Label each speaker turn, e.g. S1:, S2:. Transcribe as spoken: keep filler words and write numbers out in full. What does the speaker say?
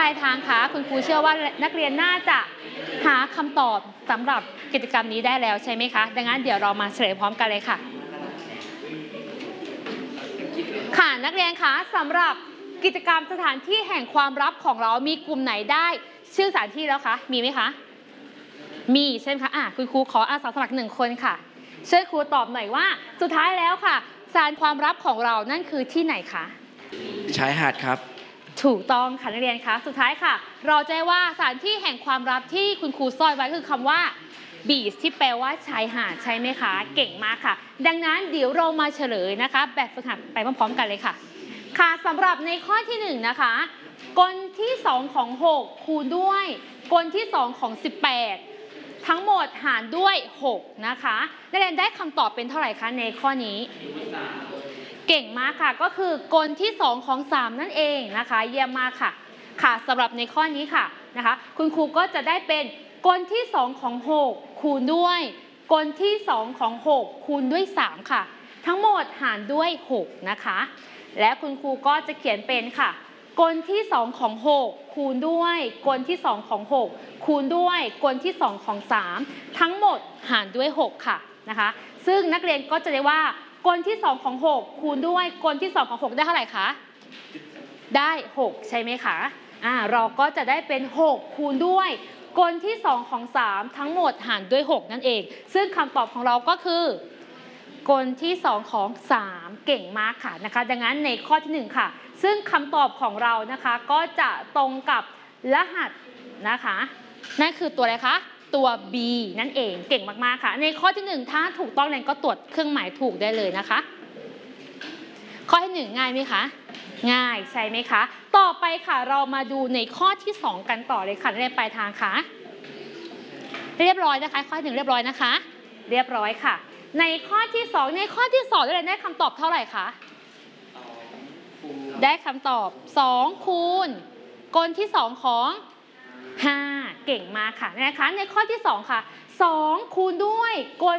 S1: ายทางคะคุณครูเชื่อว่านักเรียนน่าจะหาคำตอบสำหรับกิจกรรมนี้ได้แล้วใช่ไหมคะดังนั้นเดี๋ยวเรามาเฉลยพร้อมกันเลยค่ะค่ะนักเรียนคะสำหรับกิจกรรมสถานที่แห่งความลับของเรามีกลุ่มไหนได้ชื่อสถานที่แล้วคะมีไหมคะมีใช่ไหมคะอ่ะคุณครูขออาสาสมัครหนึ่งคนค่ะช่วยครูตอบหน่อยว่าสุดท้ายแล้วค่ะสถานความลับของเรานั่นคือที่ไหนคะ
S2: ชายหาดครับ
S1: ถูกต้องค่ะนักเรียนคะสุดท้ายค่ะเราจะว่าสถานที่แห่งความลับที่คุณครูซ่อนไว้คือคำว่า beach ที่แปลว่าชายหาดใช่ไหมคะเก่งมากค่ะดังนั้นเดี๋ยวเรามาเฉลยนะคะแบบฝึกหัดไปพร้อมๆกันเลยค่ะค่ะสำหรับในข้อที่หนึ่งนะคะกลที่สองของหกคูณด้วยกลที่สองของสิบแปดทั้งหมดหารด้วยหกนะคะนักเรียนได้คำตอบเป็นเท่าไหร่คะในข้อนี้เก่งมากค่ะก็คือกลที่สองของสามนั่นเองนะคะเยี่ยมมากค่ะค่ะสำหรับในข้อนี้ค่ะนะคะคุณครูก็จะได้เป็นกลที่สองของหกคูณด้วยกลที่สองของหกคูณด้วยสามค่ะทั้งหมดหารด้วยหกนะคะและคุณครูก็จะเขียนเป็นค่ะกลที่สองของหกคูณด้วยกลที่สองของหกคูณด้วยกลที่สองของสามทั้งหมดหารด้วยหกค่ะนะคะซึ่งนักเรียนก็จะได้ว่ากลที่สองของหกคูณด้วยกลที่สองของหกได้เท่าไหร่คะได้หกใช่ไหมคะอ่าเราก็จะได้เป็นหกคูณด้วยกลที่สองของสามทั้งหมดหารด้วยหกนั่นเองซึ่งคำตอบของเราก็คือกลที่สองของสามเก่งมากค่ะนะคะดังนั้นในข้อที่หนึ่งค่ะซึ่งคำตอบของเรานะคะก็จะตรงกับรหัสนะคะนั่นคือตัวอะไรคะตัว B นั่นเองเก่งมากๆค่ะในข้อที่หนึ่งถ้าถูกต้องเนี่ยก็ตรวจเครื่องหมายถูกได้เลยนะคะข้อที่หนึ่งง่ายไหมคะง่ายใช่ไหมคะต่อไปค่ะเรามาดูในข้อที่สองกันต่อเลยค่ะเรียนปลายทางค่ะเรียบร้อยนะคะข้อที่หนึ่งเรียบร้อยนะคะเรียบร้อยค่ะในข้อที่สองในข้อที่สองได้คำตอบเท่าไหร่คะได้คำตอบสองคูณกลที่สองของห้าเก่งมากค่ะนะคะในข้อที่สองค่ะสองคูณด้วยกล